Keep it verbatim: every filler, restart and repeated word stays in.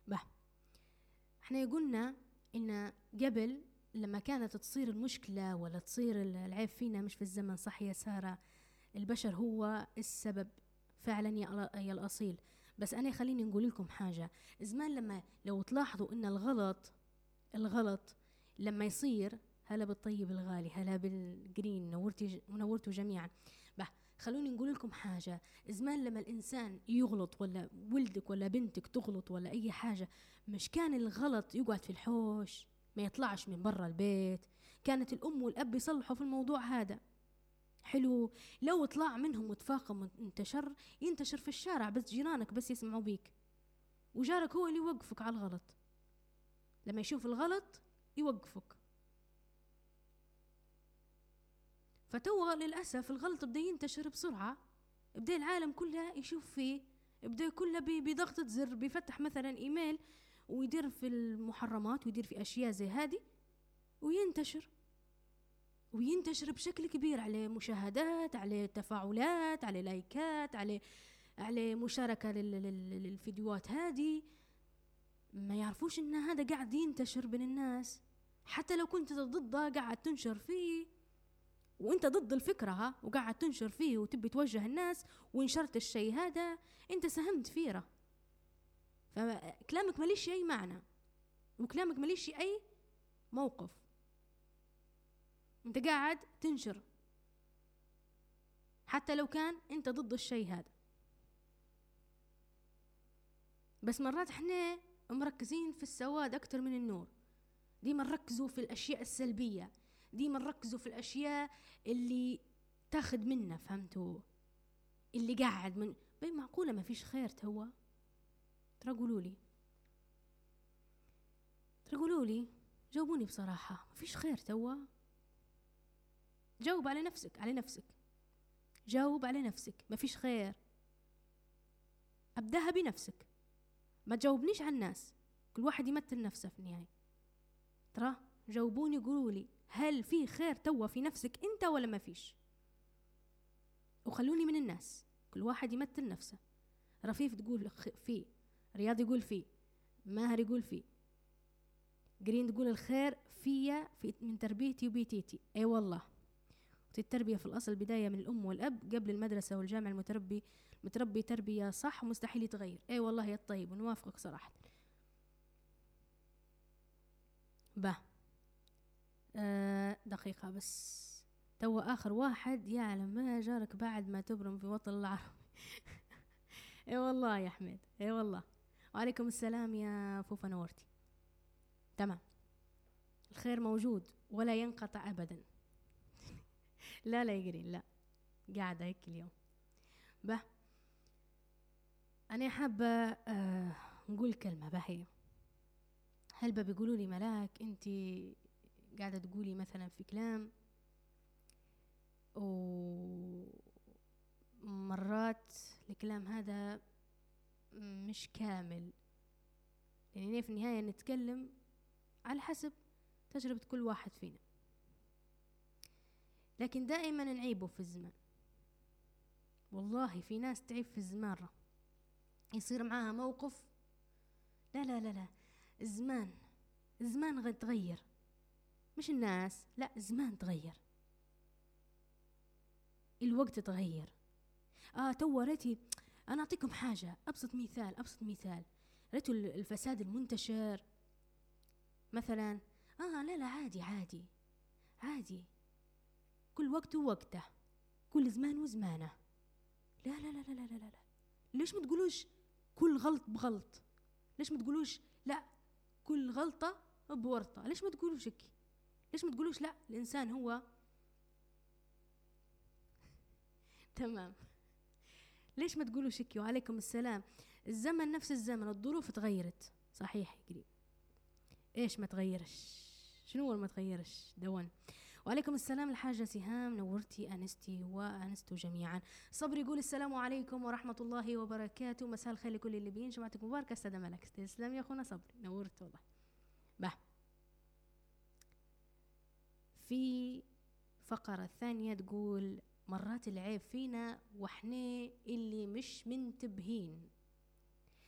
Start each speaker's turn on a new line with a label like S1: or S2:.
S1: به احنا قلنا إن قبل لما كانت تصير المشكلة ولا تصير العيب فينا مش في الزمن، صح يا سارة، البشر هو السبب فعلا يا الأصيل. بس أنا خليني نقول لكم حاجة، زمان لما لو تلاحظوا إن الغلط الغلط لما يصير، هلا بالطيب الغالي، هلا بالجرين، نورتي ونورتوا جميعا. به خلوني نقول لكم حاجة، زمان لما الإنسان يغلط ولا ولدك ولا بنتك تغلط ولا أي حاجة، مش كان الغلط يقعد في الحوش ما يطلعش من برا البيت، كانت الأم والأب يصلحوا في الموضوع هذا. حلو، لو طلع منهم وتفاقم وانتشر ينتشر في الشارع، بس جيرانك بس يسمعوا بيك، وجارك هو اللي يوقفك على الغلط، لما يشوف الغلط يوقفك. فتوه للأسف الغلط بدأ ينتشر بسرعة، بدأ العالم كله يشوف فيه، بدأ كله بضغطة زر بيفتح مثلا إيميل ويدير في المحرمات ويدير في أشياء زي هذه، وينتشر وينتشر بشكل كبير، عليه مشاهدات، عليه تفاعلات، عليه لايكات، عليه عليه مشاركة للفيديوهات هذه. ما يعرفوش إن هذا قاعد ينتشر بين الناس، حتى لو كنت ضده قاعد تنشر فيه وانت ضد الفكرة ها وقاعد تنشر فيه وتبي توجه الناس ونشرت الشيء هذا، انت ساهمت فيره، فكلامك ماليش اي معنى وكلامك ماليش اي موقف، انت قاعد تنشر حتى لو كان انت ضد الشيء هذا. بس مرات احنا مركزين في السواد اكتر من النور، دي مركزوا في الاشياء السلبية، دي مركزوا في الاشياء اللي تاخد منا، فهمتوا؟ اللي قاعد من بي معقولة ما فيش خير توا؟ ترى قولوا لي ترى قولوا لي جاوبوني بصراحة، ما فيش خير توا؟ جاوب على نفسك على نفسك جاوب على نفسك، ما فيش خير؟ أبداها بنفسك، ما تجاوبنيش عن الناس، كل واحد يمثل نفسه في النهاية. ترى جاوبوني قولوا لي هل في خير توا في نفسك انت ولا ما فيش؟ وخلوني من الناس، كل واحد يمثل نفسه. رفيف تقول فيه، رياض يقول فيه، ماهر يقول فيه، جرين تقول الخير فيا في من تربيتي وبيتيتي. اي أيوة والله، التربية في الأصل بداية من الأم والأب قبل المدرسة والجامعة، المتربي متربي تربية صح ومستحيل يتغير. اي أيوة والله يا الطيب، ونوافقك صراحة. با آه دقيقة بس، تو آخر واحد يعلم ما جارك بعد ما تبرم في وطن العربي. اي والله يا حميد، اي والله. وعليكم السلام يا فوفا، نورتي. تمام، الخير موجود ولا ينقطع أبدا. لا لا يقرين، لا قاعدة هيك اليوم. به أنا حابة آه نقول كلمة بهي. هل بيقولوا لي ملاك أنت قاعدة تقولي مثلا في كلام ومرات الكلام هذا مش كامل، يعني في النهاية نتكلم على حسب تجربة كل واحد فينا، لكن دائما نعيبه في الزمان. والله في ناس تعيب في الزمان، يصير معاها موقف، لا لا لا لا الزمان الزمان غير تغير، مش الناس، لا الزمان تغير، الوقت تغير. اه تو ريتي انا اعطيكم حاجة، ابسط مثال ابسط مثال ريتوا الفساد المنتشر مثلا. اه لا لا عادي عادي عادي، كل وقت ووقته، كل زمان وزمانه. لا لا لا لا لا لا, لا. ليش ما تقولوش كل غلط بغلط؟ ليش ما تقولوش لا كل غلطة بورطة؟ ليش ما تقولوش هيك؟ ليش ما تقولوش لا الإنسان هو تمام؟ ليش ما تقولوش هيك؟ وعليكم السلام. الزمن نفس الزمن، الظروف تغيرت صحيح قريب، ايش ما تغيرش؟ شنو اللي ما تغيرش دون؟ وعليكم السلام الحاجة سهام، نورتي أنستي وأنستوا جميعا. صبري يقول السلام عليكم ورحمة الله وبركاته، مساء الخير لكل اللي بين، جماعتك مباركة. استاذ ملك تسلم يا أخونا صبري، نورت والله. به في فقرة الثانية تقول مرات العيب فينا وإحنا اللي مش منتبهين.